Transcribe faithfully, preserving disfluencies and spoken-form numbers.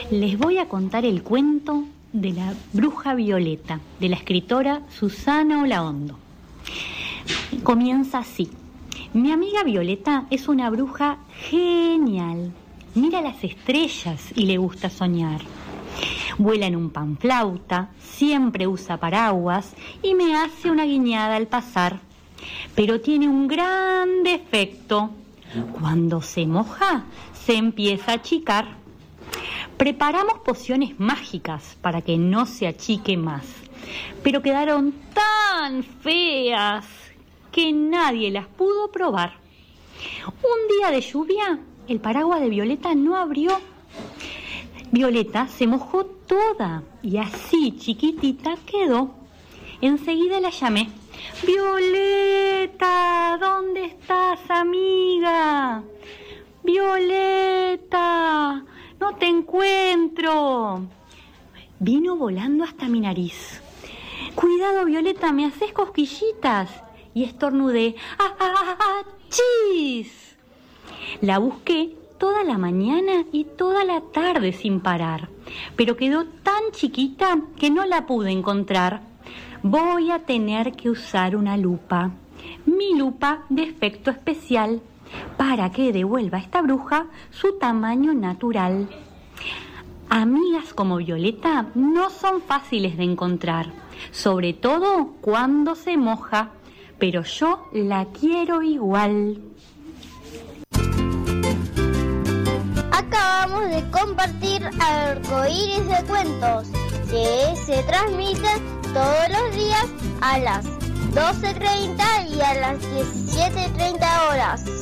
Les voy a contar el cuento de la bruja Violeta, de la escritora Susana Olaondo. Comienza así. Mi amiga Violeta es una bruja genial. Mira las estrellas y le gusta soñar. Vuela en un panflauta, siempre usa paraguas y me hace una guiñada al pasar. Pero tiene un gran defecto. Cuando se moja, se empieza a achicar. Preparamos pociones mágicas para que no se achique más, pero quedaron tan feas que nadie las pudo probar. Un día de lluvia, el paraguas de Violeta no abrió. Violeta se mojó toda y así chiquitita quedó. Enseguida la llamé. Violeta, ¿dónde estás, amiga? Violeta, no te encuentro. Vino volando hasta mi nariz. Cuidado, Violeta, me haces cosquillitas. Y estornudé. ¡Ah, ah, ah, ah, chis! La busqué toda la mañana y toda la tarde sin parar, pero quedó tan chiquita que no la pude encontrar. Voy a tener que usar una lupa, mi lupa de efecto especial, para que devuelva a esta bruja su tamaño natural. Amigas como Violeta no son fáciles de encontrar, sobre todo cuando se moja, pero yo la quiero igual. Acabamos de compartir Arcoíris de Cuentos, que se transmite todos los días a las doce treinta y a las diecisiete treinta horas.